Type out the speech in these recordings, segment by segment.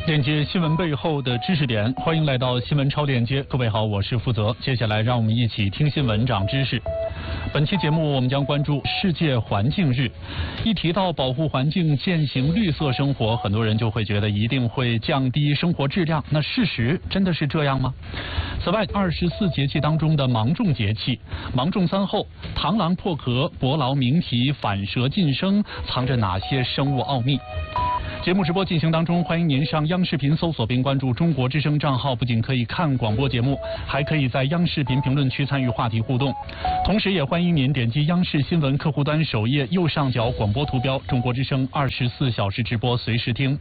链接新闻背后的知识点，欢迎来到新闻超链接。各位好，我是负责。接下来让我们一起听新闻长知识。本期节目我们将关注世界环境日。一提到保护环境、践行绿色生活，很多人就会觉得一定会降低生活质量。那事实真的是这样吗？此外，24节气当中的芒种节气，芒种3后，螳螂破壳、伯劳鸣啼、反蛇晋升，藏着哪些生物奥秘？节目直播进行当中，欢迎您上央视频搜索并关注中国之声账号，不仅可以看广播节目，还可以在央视频评论区参与话题互动。同时也欢迎您点击央视新闻客户端首页右上角广播图标，中国之声24小时直播，随时听。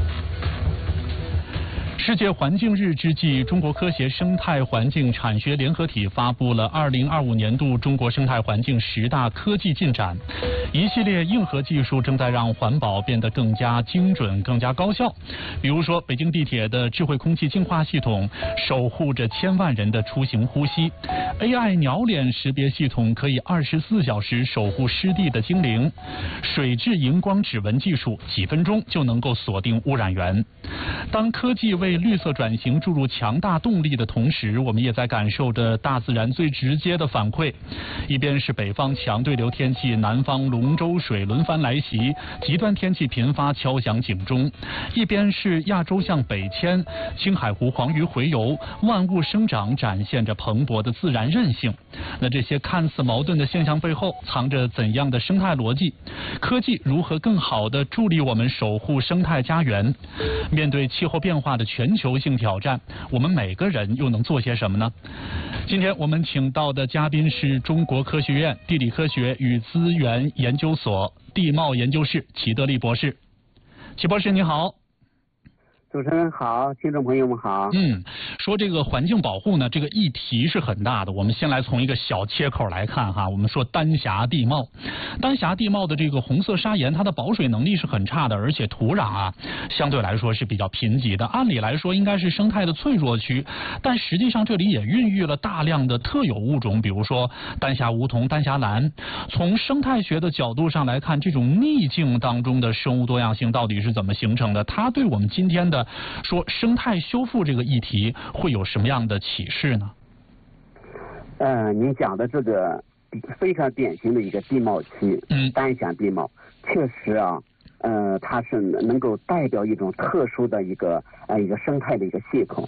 世界环境日之际，中国科协生态环境产学联合体发布了2025年度中国生态环境10大科技进展。一系列硬核技术正在让环保变得更加精准、更加高效。比如说，北京地铁的智慧空气净化系统守护着千万人的出行呼吸 ，AI 鸟脸识别系统可以24小时守护湿地的精灵，水质荧光指纹技术几分钟就能够锁定污染源。当科技为绿色转型注入强大动力的同时，我们也在感受着大自然最直接的反馈。一边是北方强对流天气，南方龙舟水轮番来袭，极端天气频发，敲响警钟；一边是亚洲向北迁，青海湖黄鱼洄游，万物生长展现着蓬勃的自然韧性。那这些看似矛盾的现象背后，藏着怎样的生态逻辑？科技如何更好地助力我们守护生态家园？面对气候变化的全球性挑战，我们每个人又能做些什么呢？今天我们请到的嘉宾是中国科学院地理科学与资源研究所地貌研究室齐德利博士。齐博士你好。 主持人好，听众朋友们好。 说这个环境保护呢，这个议题是很大的。我们先来从一个小切口来看哈，我们说丹霞地貌。丹霞地貌的这个红色砂岩，它的保水能力是很差的，而且土壤啊相对来说是比较贫瘠的。按理来说应该是生态的脆弱区，但实际上这里也孕育了大量的特有物种，比如说丹霞梧桐、丹霞蓝。从生态学的角度上来看，这种逆境当中的生物多样性到底是怎么形成的？它对我们今天的说生态修复这个议题会有什么样的启示呢？ 您讲的这个非常典型的一个地貌区，丹霞地貌，确实啊，它是能够代表一种特殊的一个生态的一个系统。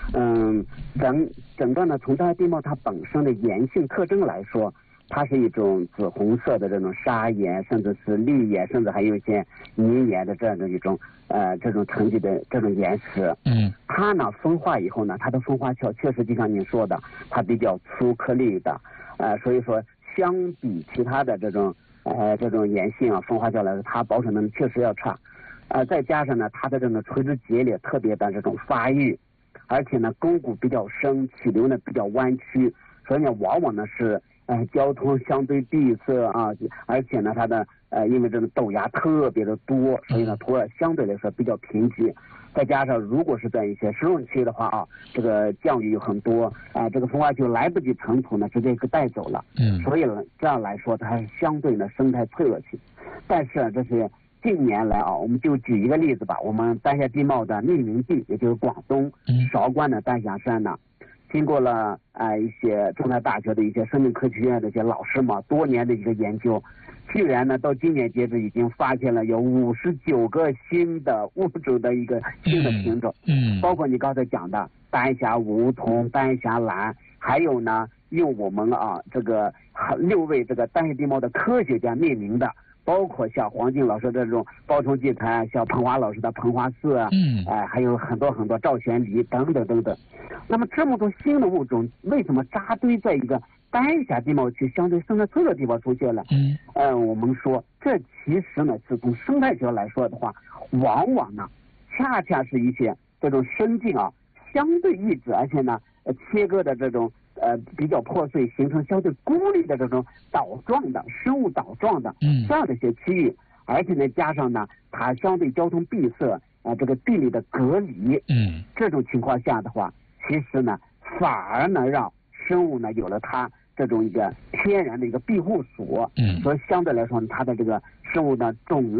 整个呢，从丹霞地貌它本身的岩性特征来说，它是一种紫红色的这种砂岩，甚至是绿岩，甚至还有一些泥岩的这样的一种这种层级的这种岩石。它呢风化以后呢，它的风化壳确实就像您说的，它比较粗颗粒的，所以说相比其他的这种岩性啊风化壳来说，它保水能力确实要差。再加上呢，它的这种垂直节理特别的这种发育，而且呢沟谷比较深，起流呢比较弯曲，所以呢往往呢是交通相对闭塞啊，而且呢它的因为这种陡崖特别的多，所以呢土壤相对来说比较贫瘠。再加上如果是在一些湿润区的话啊，这个降雨有很多这个风化就来不及尘土呢，直接给带走了。所以呢这样来说，它是相对的生态脆弱性。但是这是近年来啊，我们就举一个例子吧，我们丹霞地貌的命名地，也就是广东韶关的丹霞山呢，经过了一些中南大学的一些生命科学院的一些老师嘛，多年的一个研究，居然呢到今年截止已经发现了有59个新的物种的一个新的品种，包括你刚才讲的丹霞梧桐、丹霞蓝，还有呢用我们这个6位这个丹霞地貌的科学家命名的，包括像黄静老师的这种包虫祭坛，像彭华老师的彭华寺还有很多很多赵玄梨等等等等。那么这么多新的物种为什么扎堆在一个丹霞地貌区相对生态脆弱的地方出现了？我们说这其实呢是从生态学来说的话，往往呢恰恰是一些这种生境相对抑制，而且呢切割的这种比较破碎，形成相对孤立的这种岛状的生物岛状的这样的一些区域，而且呢加上呢它相对交通闭塞这个地理的隔离，这种情况下的话，其实呢反而呢让生物呢有了它这种一个天然的一个庇护所，所以相对来说它的这个生物的种类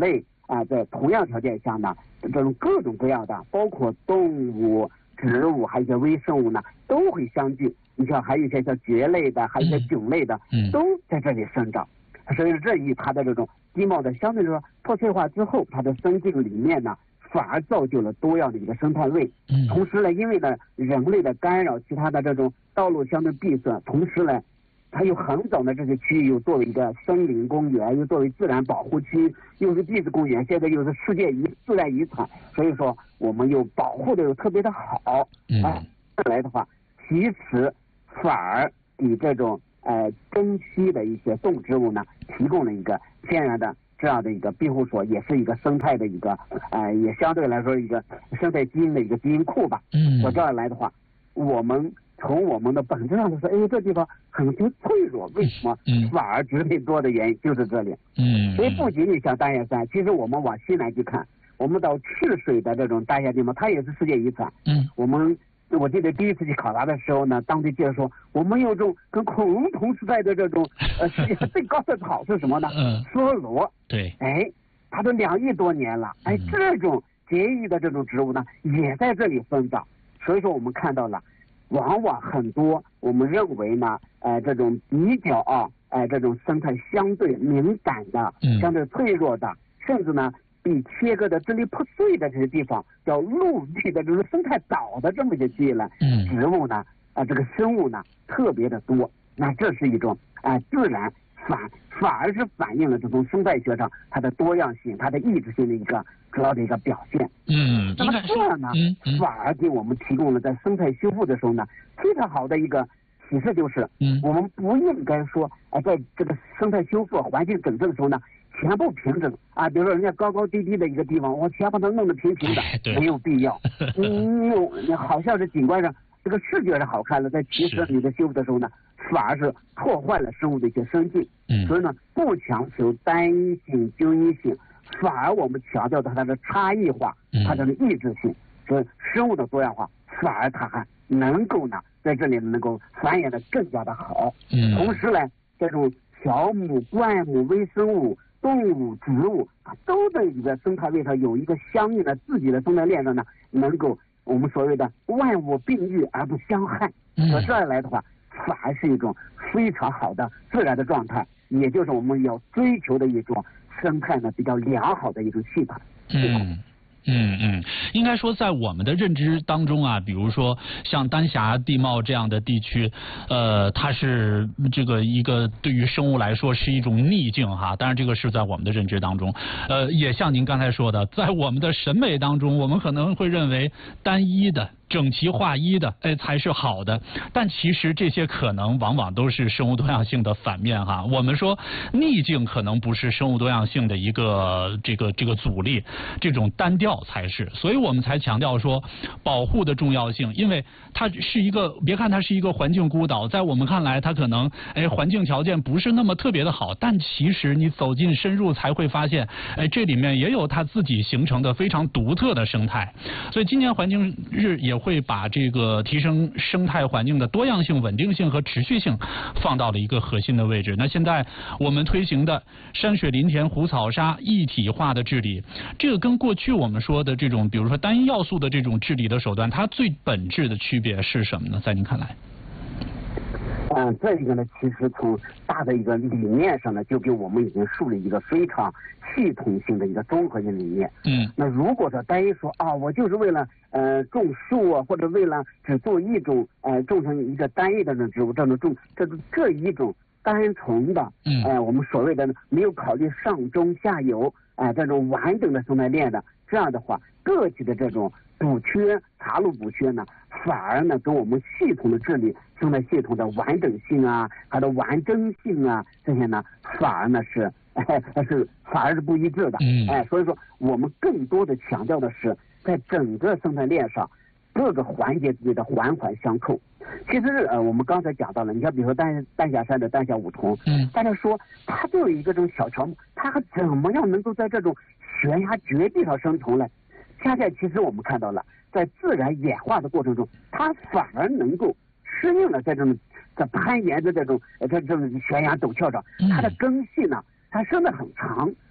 在同样条件下呢，这种各种各样的，包括动物、植物，还有一些微生物呢，都会相聚。你像还有一些像蕨类的，还有一些迥类的，都在这里生长。所以这与它的这种地貌的相对来说破碎化之后，它的生境里面呢，反而造就了多样的一个生态位。同时呢，因为呢人类的干扰，其他的这种道路相对闭塞，同时呢，它又很早的这些区域又作为一个森林公园，又作为自然保护区，又是地质公园，现在又是世界自然遗产，所以说我们又保护的又特别的好。再来的话，其实反而给这种珍稀的一些动植物呢，提供了一个天然的这样的一个庇护所，也是一个生态的一个也相对来说一个生态基因的一个基因库吧。我这样来的话，我们从我们的本质上来说，这地方很脆弱，为什么反而植被多的原因就是这里。所以不仅仅像大雁山，其实我们往西南去看，我们到赤水的这种大雁地貌，它也是世界遗产。我记得第一次去考察的时候呢，当地介绍说，我们有种跟恐龙同时代的这种世界上最高的草是什么呢？梭罗。 对。 它都2亿多年了。这种节育的这种植物呢，也在这里生长。所以说我们看到了，往往很多我们认为呢，这种比较这种生态相对敏感的、相对脆弱的，甚至呢被切割的支离破碎的这些地方，叫陆地的这种生态岛的这么一些区域呢，植物呢，这个生物呢特别的多。那这是一种自然反而是反映了这种生态学上它的多样性、它的异质性的一个主要的一个表现。那么这样呢，反而给我们提供了在生态修复的时候呢，非常好的一个启示，就是我们不应该说在这个生态修复、环境整治的时候呢，全部平整比如说人家高高低低的一个地方，我全把它弄得平平的，没有必要。你好像是景观上这个视觉是好看的，在其实你的修复的时候呢，反而是破坏了生物的一些生境。所以呢，不强求单一性、均一性，反而我们强调它的差异化、它的异质性。所以生物的多样化，反而它还能够呢在这里能够繁衍的更加的好。同时呢，这种小母、灌母、微生物、动物、植物都在一个生态位上有一个相应的自己的生态链上呢，能够我们所谓的万物并育而不相害。这样来的话，反而是一种非常好的自然的状态，也就是我们要追求的一种生态呢比较良好的一种系统。 应该说在我们的认知当中比如说像丹霞地貌这样的地区，它是这个一个对于生物来说是一种逆境当然这个是在我们的认知当中，也像您刚才说的，在我们的审美当中，我们可能会认为单一的、整齐划一的才是好的，但其实这些可能往往都是生物多样性的反面我们说逆境可能不是生物多样性的一个这个阻力，这种单调才是，所以我们才强调说保护的重要性，因为它是一个，别看它是一个环境孤岛，在我们看来它可能环境条件不是那么特别的好，但其实你走进深入才会发现这里面也有它自己形成的非常独特的生态。所以今年环境日也会把这个提升生态环境的多样性、稳定性和持续性放到了一个核心的位置。那现在我们推行的山水林田湖草沙一体化的治理，这个跟过去我们说的这种比如说单一要素的这种治理的手段，它最本质的区别是什么呢？在您看来？ 这一个呢，其实从大的一个理念上呢，就给我们已经树立一个非常系统性的一个综合性理念。那如果说单一说我就是为了种树或者为了只做一种种成一个单一的植物，这一种单纯的我们所谓的没有考虑上中下游这种完整的生态链的，这样的话个体的这种补缺、查漏补缺呢，反而呢跟我们系统的治理生态系统的完整性它的完整性这些呢，反而呢是不一致的。所以说我们更多的强调的是在整个生态链上各个环节之间的环环相扣。其实我们刚才讲到了，你看比如说丹霞山的丹霞梧桐，大家说它就有一个这种小乔木，它怎么样能够在这种悬崖绝壁上生存呢？恰恰其实我们看到了，在自然演化的过程中，它反而能够适应了在攀岩的这种悬崖陡峭上，它的根系呢它生得很长，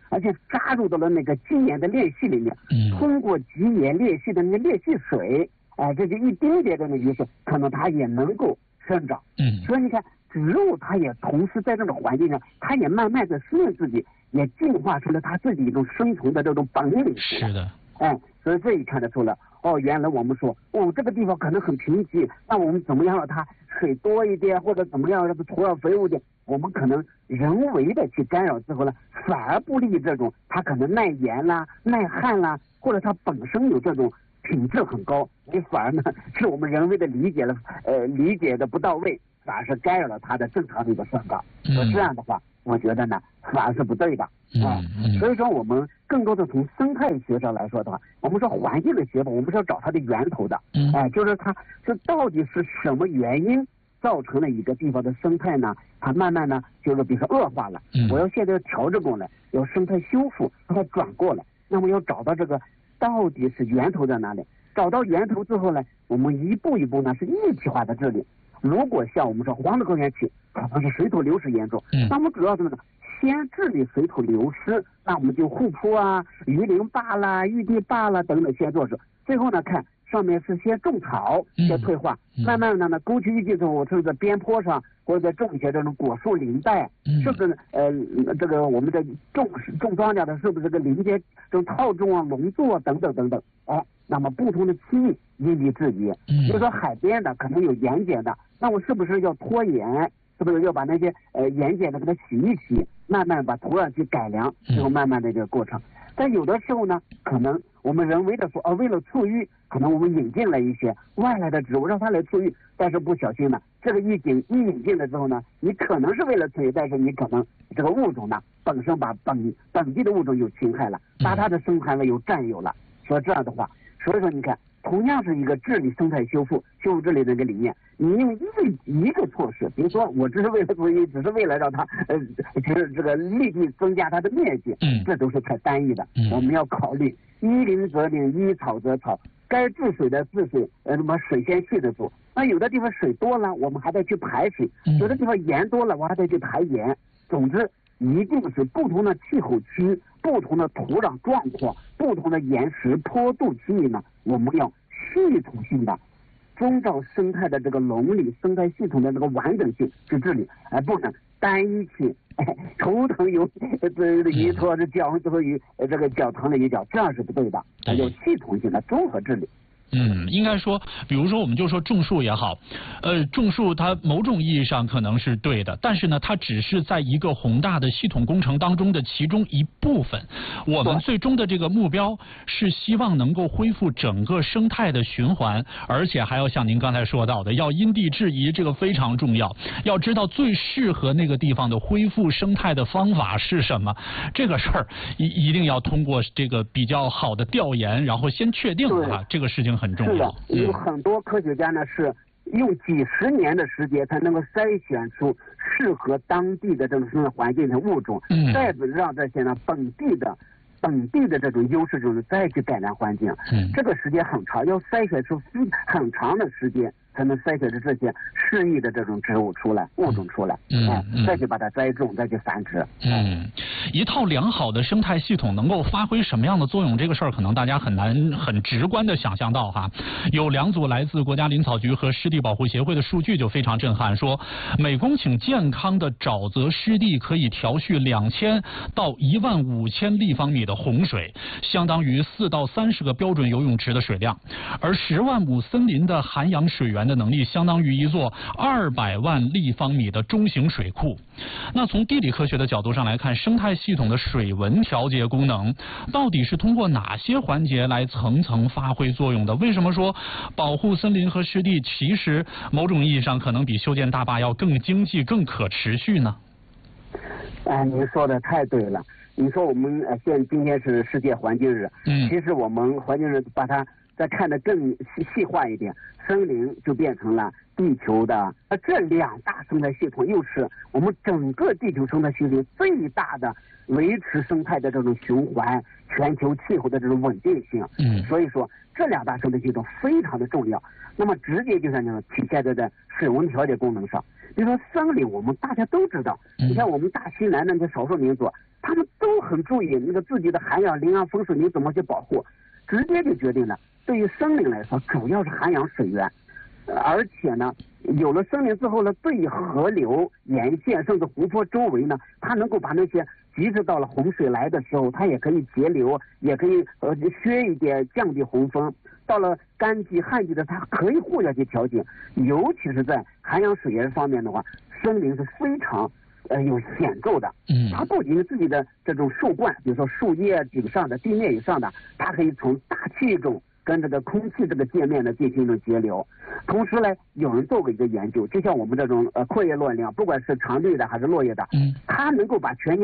而且加入到了那个基岩的裂隙里面，通过基岩裂隙的那个裂隙水，这就一丁点的雨水，可能它也能够生长。所以你看，植物它也同时在这种环境上，它也慢慢的适应自己，也进化出了它自己一种生存的这种本领。 是的。 所以这一看得出来，原来我们说，这个地方可能很贫瘠，那我们怎么样让它水多一点，或者怎么样让它土壤肥沃一点？我们可能人为的去干扰之后呢，反而不利于这种它可能耐盐啦、耐旱啦，或者它本身有这种品质很高，你反而呢是我们人为的理解的不到位，反而是干扰了它的正常的一个生长。所以这样的话，我觉得呢反而是不对的。所以说我们更多的从生态学上来说的话，我们说环境的学法，我们是要找它的源头的。就是它这到底是什么原因造成了一个地方的生态呢？它慢慢呢就是比如说恶化了，我要现在要调整过来，要生态修复，让它转过来。那么要找到这个到底是源头在哪里？找到源头之后呢，我们一步一步呢是一体化的治理。如果像我们说黄土高原期可能是水土流失严重，那我们主要怎么呢？先治理水土流失，那我们就护坡啊、鱼鳞坝啦、玉地坝啦等等先做事。最后呢，看上面是先种草，先退化，慢慢的呢，沟渠预计之后，是在边坡上或者种一些这种果树林带，是不是？这个我们的种庄稼的，是不是这个林间这种套种啊、农作等等等等？那么不同的区域因地制宜。比如说海边的可能有盐碱的，那我是不是要脱盐？是不是要把那些盐碱的给它洗一洗，慢慢把土壤去改良，然后慢慢的这个过程。但有的时候呢，可能我们人为的说，为了促育，可能我们引进了一些外来的植物，让它来促育，但是不小心呢，这个一引进了之后呢，你可能是为了促育，但是你可能这个物种呢，本身把本地的物种有侵害了，把它的生态呢有占有了。所以这样的话，所以说你看，同样是一个治理生态修复治理的一个理念，你用一个措施，比如说我只是为了促育，只是为了让它这个立即增加它的面积，这都是太单一的。我们要考虑依林则林，依草则草，该治水的治水，那么水先去的足。那有的地方水多了，我们还得去排水；有的地方盐多了，我还得去排盐。总之，一定是不同的气候区、不同的土壤状况、不同的岩石坡度区域呢，我们要系统性的遵照生态的这个伦理、生态系统的这个完整性去治理，而不能单一去头疼有一坨这脚头有这个脚疼了一脚，这样是不对的，要系统性的综合治理。 应该说，比如说我们就说种树也好，种树它某种意义上可能是对的，但是呢，它只是在一个宏大的系统工程当中的其中一部分。我们最终的这个目标是希望能够恢复整个生态的循环，而且还要像您刚才说到的，要因地制宜，这个非常重要。要知道最适合那个地方的恢复生态的方法是什么，这个事儿一定要通过这个比较好的调研，然后先确定这个事情很重要。 是的，有很多科学家呢是用几十年的时间才能够筛选出适合当地的这种生态环境的物种，再让这些呢本地的这种优势种子再去改良环境，这个时间很长，要筛选出很长的时间才能筛选出这些适宜的这种植物出来、物种出来，再去把它栽种，再去繁殖。 一套良好的生态系统能够发挥什么样的作用？这个事儿可能大家很难很直观的想象到哈。有2组来自国家林草局和湿地保护协会的数据就非常震撼，说每公顷健康的沼泽湿地可以调蓄2000到15000立方米的洪水，相当于4到30个标准游泳池的水量，而10万亩森林的涵养水源的能力相当于一座200万立方米的中型水库。那从地理科学的角度上来看，生态系统的水文调节功能到底是通过哪些环节来层层发挥作用的？为什么说保护森林和湿地其实某种意义上可能比修建大坝要更经济、更可持续呢？ 您说的太对了。你说我们今天是世界环境日，其实我们环境日把它再看得更细化一点，森林就变成了地球的这2大生态系统，又是我们整个地球生态系统最大的维持生态的这种循环、全球气候的这种稳定性。所以说这2大生态系统非常的重要。那么直接就是那种体现在水文调节功能上。比如说森林，我们大家都知道，你看我们大西南那些少数民族， 他们都很注意那个自己的涵养林洋风水林怎么去保护，直接就决定了对于森林来说主要是涵养水源，而且呢有了森林之后呢，对于河流沿线甚至湖泊周围呢，它能够把那些即使到了洪水来的时候，它也可以截流，也可以削一点，降低洪峰。到了干季旱季的，它可以互相去调节。尤其是在涵养水源方面的话，森林是非常有显著的。它不仅是自己的这种树冠，比如说树叶顶上的、地面以上的，它可以从大气中跟这个空气这个界面呢进行一种节流。同时呢，有人做过一个研究，就像我们这种阔叶落叶林，不管是常绿的还是落叶的，它能够把全年